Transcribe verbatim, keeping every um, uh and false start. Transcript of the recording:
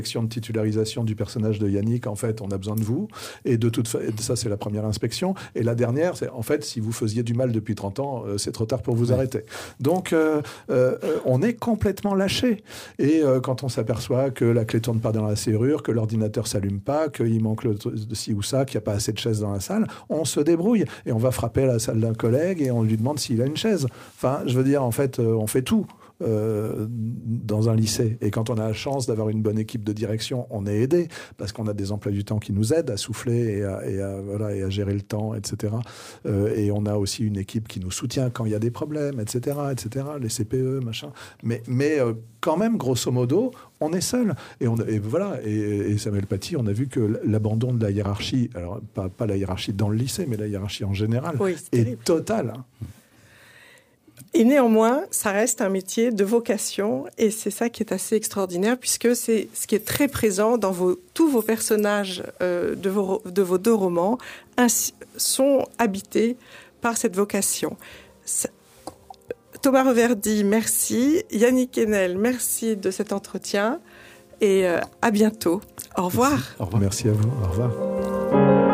de titularisation du personnage de Yannick, en fait, on a besoin de vous. Et de toute façon, ça, c'est la première inspection. Et la dernière, c'est, en fait, si vous faisiez du mal depuis trente ans, euh, c'est trop tard pour vous ouais. arrêter. Donc, euh, euh, on est complètement lâché. Et euh, quand on s'aperçoit que la clé tourne pas dans la serrure, que l'ordinateur s'allume pas, qu'il manque le, de ci ou ça, qu'il n'y a pas assez de chaises dans la salle, on se débrouille. Et on va frapper à la salle d'un collègue et on lui demande s'il a une chaise. Enfin, je veux dire, en fait, euh, on fait tout. Euh, dans un lycée. Et quand on a la chance d'avoir une bonne équipe de direction, on est aidé parce qu'on a des emplois du temps qui nous aident à souffler et à, et à, voilà, et à gérer le temps, et cetera. Euh, et on a aussi une équipe qui nous soutient quand il y a des problèmes, et cetera, et cetera. Les C P E, machin. Mais, mais euh, quand même, grosso modo, on est seul. Et, on, et voilà. Et, et Samuel Paty, on a vu que l'abandon de la hiérarchie, alors pas, pas la hiérarchie dans le lycée, mais la hiérarchie en général, oui, est total. Hein. Et néanmoins, ça reste un métier de vocation et c'est ça qui est assez extraordinaire puisque c'est ce qui est très présent dans vos, tous vos personnages euh, de, vos, de vos deux romans ainsi, sont habités par cette vocation. Ça, Thomas Reverdy, merci. Yannick Quesnel, merci de cet entretien et euh, à bientôt. Au revoir. Merci. Au revoir. Merci à vous. Au revoir.